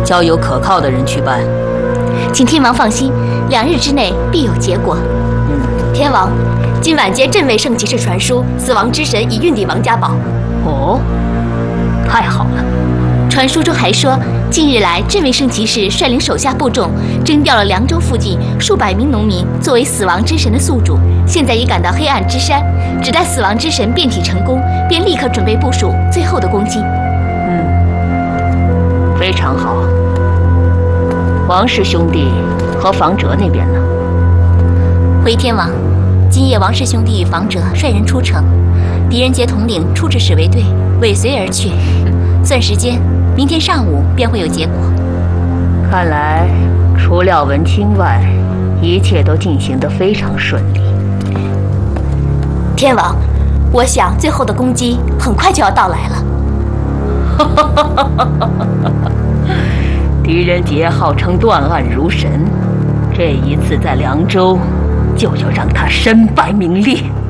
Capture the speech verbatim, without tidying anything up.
交由可靠的人去办。 请天王放心，两日之内必有结果。 嗯， 天王，今晚间镇卫圣骑士传书，死亡之神已运抵王家堡。 哦，太好了。 传书中还说，近日来镇卫圣骑士率领手下部众征调了凉州附近数百名农民作为死亡之神的宿主，现在已赶到黑暗之山，只待死亡之神变体成功，便立刻准备部署最后的攻击。 嗯，非常好。王氏兄弟和房哲那边呢？ 回天王，今夜王氏兄弟与房哲率人出城，狄仁杰统领出至侍卫队尾随而去，算时间，明天上午便会有结果。 看来除廖文清外，一切都进行得非常顺利。 天王，我想最后的攻击很快就要到来了。 狄仁杰号称断案如神，这一次在凉州，就要让他身败名裂。